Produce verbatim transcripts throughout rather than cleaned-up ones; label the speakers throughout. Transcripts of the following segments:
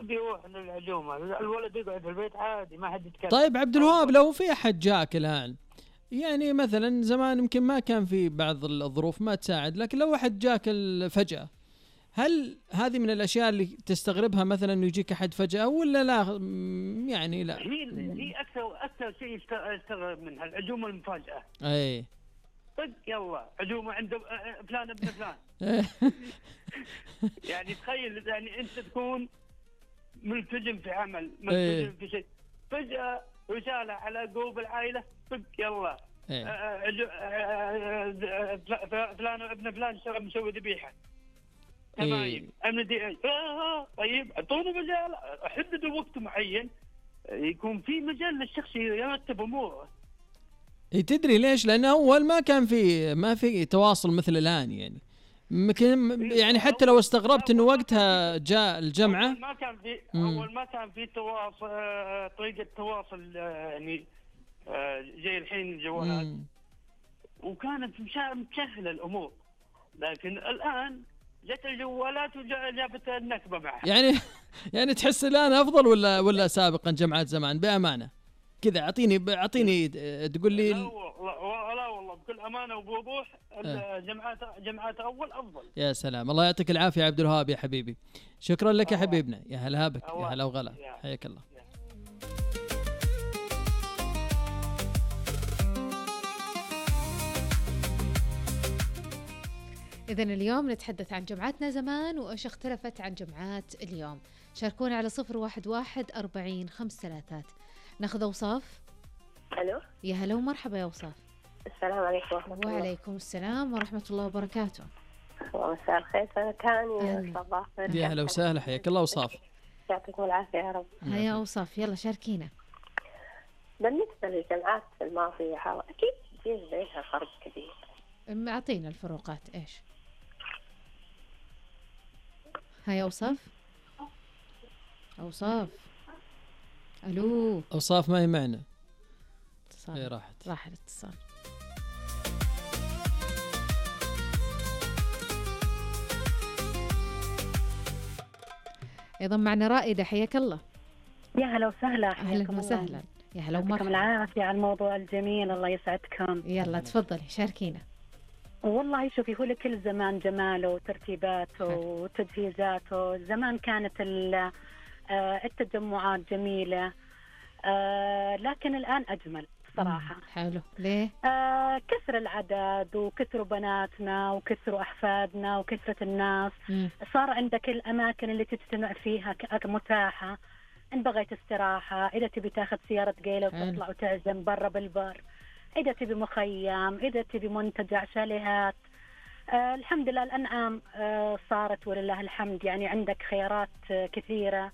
Speaker 1: بيروح العزومة، الولد يقعد في البيت عادي ما حد يتكلم.
Speaker 2: طيب عبد الوهاب، لو في أحد جاك الآن، يعني مثلا زمان يمكن ما كان في بعض الظروف ما تساعد، لكن لو أحد جاك فجأة، هل هذه من الأشياء اللي تستغربها مثلا إنه يجيك أحد فجأة، ولا لا يعني لا؟
Speaker 1: هي هي أكثر أكثر شيء استغرب منها العزومة المفاجأة.
Speaker 2: أي
Speaker 1: طق يلا عزومة عند فلان ابن فلان. يعني تخيل يعني أنت تكون ملتزم في عمل، ملتزم في شيء، فجأة رسالة على جروب العائلة، طق يلا فلان ابن فلان سوى مسوي ذبيحة. تمام أمن دي أي آه طيب أعطونا مجال، حددوا وقت معين يكون في مجال للشخص يرتب أموره.
Speaker 2: إيه تدري ليش؟ لأنه أول ما كان في ما في تواصل مثل الآن، يعني ممكن يعني حتى لو استغربت إنه وقتها جاء الجمعة
Speaker 1: أول ما كان في أول ما كان في تواصل، طريقة تواصل يعني زي الحين الجوالات، وكانت مسهلة الأمور. لكن الآن جت الجوالات وجابت النكبة معها.
Speaker 2: يعني يعني تحس الآن أفضل ولا ولا سابقا جمعات زمان بأمانة كذا؟ أعطيني أعطيني تقول لي.
Speaker 1: لا والله لا والله بكل أمانة وبوضوح الجمعات جمعات أول أفضل.
Speaker 2: يا سلام، الله يعطيك العافية عبد الوهاب يا حبيبي، شكرا لك يا حبيبنا، يا هلا بك، يا هلا وغلا، حياك الله.
Speaker 3: إذن اليوم نتحدث عن جمعاتنا زمان وإيش اختلفت عن جمعات اليوم. شاركونا على صفر واحد واحد أربعين خمس ثلاثات. ناخذ أوصاف.
Speaker 4: ألو،
Speaker 3: يا هلا ومرحبا يا أوصاف.
Speaker 4: السلام عليكم ورحمة الله.
Speaker 3: وعليكم السلام ورحمة الله وبركاته.
Speaker 4: مساء الخير، أنا كاني صباح.
Speaker 2: يا هلا وسهلا، حياك الله أوصاف.
Speaker 4: يعطيكم العافية يا رب.
Speaker 3: هيا أوصاف، يلا شاركينا.
Speaker 4: بالنسبة للجمعات الماضية أكيد في بينها فرق كبير.
Speaker 3: أعطينا الفروقات إيش؟ هيا أوصاف. أوصاف. ألو
Speaker 2: أوصاف ما هي معنا.
Speaker 3: اتصال راحت راح الاتصال. أيضا معنا رائدة، حياك الله.
Speaker 5: يا هلا وسهلا.
Speaker 3: أهلا وسهلا، يا هلا ومرحبا.
Speaker 5: العافية على الموضوع الجميل، الله يسعدكم.
Speaker 3: يلا تفضلي شاركينا.
Speaker 5: والله شوفي، هو لكل زمان جماله وترتيباته وتجهيزاته. زمان كانت التجمعات جميلة، لكن الآن أجمل صراحة.
Speaker 3: حلو. ليه؟
Speaker 5: آه كثر العدد وكثروا بناتنا وكثروا أحفادنا وكثرة الناس. مم. صار عندك الأماكن اللي تجتمع فيها متاحة. إن بغيت استراحة، إذا تبي تاخذ سيارة قيلة وتطلع وتعزم برا بالبر، إذا تبي مخيم، إذا تبي منتجع، شاليهات. آه الحمد لله الأنعام آه صارت ولله الحمد، يعني عندك خيارات آه كثيرة.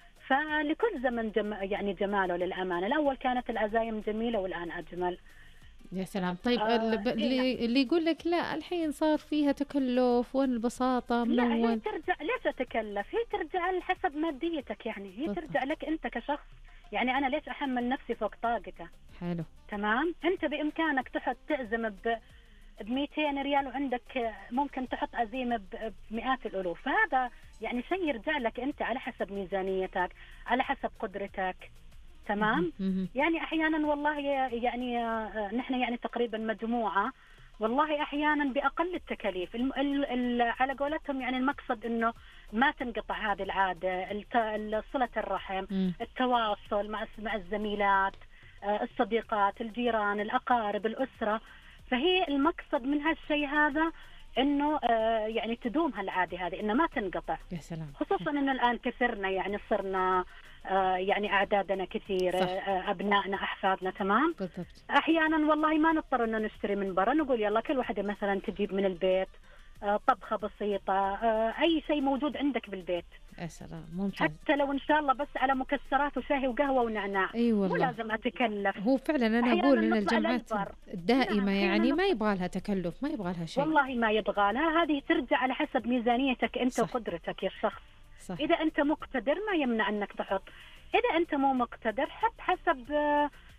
Speaker 5: فلكل زمن جم... يعني جماله للأمانة. الأول كانت العزايم جميلة والآن أجمل.
Speaker 3: يا سلام. طيب آه اللي, اللي يقول لك لا الحين صار فيها تكلف والبساطة من أول.
Speaker 5: لا، هي ترجع ليش تتكلف؟ هي ترجع حسب ماديتك، يعني هي بالضبط. ترجع لك أنت كشخص. يعني أنا ليش أحمل نفسي فوق طاقته؟
Speaker 3: حلو.
Speaker 5: تمام. أنت بإمكانك تحط تعزم ب بمئتين ريال وعندك ممكن تحط عزيمة بمئات الألوف. فهذا يعني شيء يرجع لك أنت على حسب ميزانيتك، على حسب قدرتك. تمام. يعني أحيانا والله يعني نحن يعني تقريبا مجموعة، والله أحيانا بأقل التكاليف. ال ال ال على قولتهم يعني المقصد إنه ما تنقطع هذه العادة، صلة الرحم، التواصل مع مع الزميلات، الصديقات، الجيران، الأقارب، الأسرة. فهي المقصد من هالشيء هذا إنه آه يعني تدوم هالعادة هذه، إنه ما تنقطع.
Speaker 3: يا سلام.
Speaker 5: خصوصا إنه الآن كثرنا، يعني صرنا آه يعني أعدادنا كثيرة، آه أبنائنا أحفادنا. تمام.
Speaker 3: بالضبط.
Speaker 5: أحيانا والله ما نضطر إنه نشتري من برا، نقول يلا كل واحدة مثلا تجيب من البيت آه طبخة بسيطة، آه أي شيء موجود عندك بالبيت.
Speaker 3: يا سلام، ممتاز.
Speaker 5: حتى لو إن شاء الله بس على مكسرات وشاي وقهوة ونعناع.
Speaker 3: أي والله.
Speaker 5: مو لازم أتكلف.
Speaker 3: هو فعلا أنا أقول إن الجمعات الدائمة يعني ما يبغى لها تكلف، ما يبغى لها شيء.
Speaker 5: والله ما يبغى لها. هذه ترجع على حسب ميزانيتك أنت. صح. وقدرتك يا الشخص.
Speaker 3: صح.
Speaker 5: إذا أنت مقتدر ما يمنع أنك تحط، إذا أنت مو مقتدر حط حسب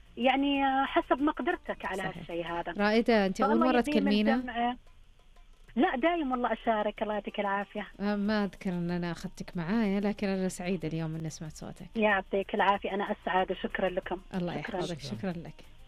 Speaker 5: يعني حسب مقدرتك على هالشيء هذا.
Speaker 3: رائدة، أنت أول مرة تكلمينا؟
Speaker 5: لا دايم والله أشارك، الله يعطيك العافية.
Speaker 3: ما أذكر أن أنا أخذتك معايا، لكن أنا سعيدة اليوم أني سمعت صوتك.
Speaker 5: يعطيك العافية، أنا أسعد وشكرا لكم.
Speaker 3: الله يحفظك، شكرا لك.